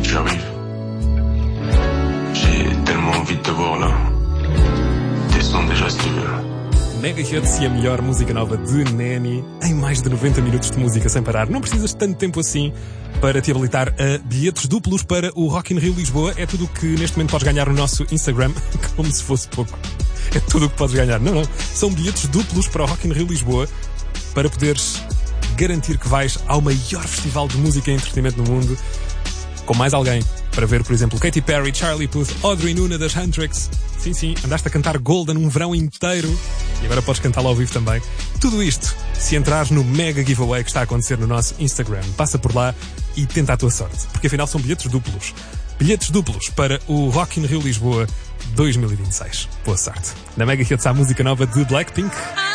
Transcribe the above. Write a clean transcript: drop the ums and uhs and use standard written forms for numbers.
J'arrive. J'ai tellement envie de te voir là. Descends déjà si tu veux. Mega Hits e a melhor música nova de Nanny em mais de 90 minutos de música sem parar. Não precisas de tanto tempo assim para te habilitar a bilhetes duplos para o Rock in Rio Lisboa. É tudo o que neste momento podes ganhar no nosso Instagram, como se fosse pouco. É tudo o que podes ganhar. Não. São bilhetes duplos para o Rock in Rio Lisboa para poderes garantir que vais ao maior festival de música e entretenimento no mundo com mais alguém. Para ver, por exemplo, Katy Perry, Charlie Puth, Audrey Nuna das Huntrix. Sim, andaste a cantar Golden um verão inteiro e agora podes cantá-lo ao vivo também. Tudo isto se entrares no mega giveaway que está a acontecer no nosso Instagram. Passa por lá e tenta a tua sorte, porque afinal são bilhetes duplos. Bilhetes duplos para o Rock in Rio Lisboa 2026. Boa sorte. Na Mega Hits há a música nova de Blackpink.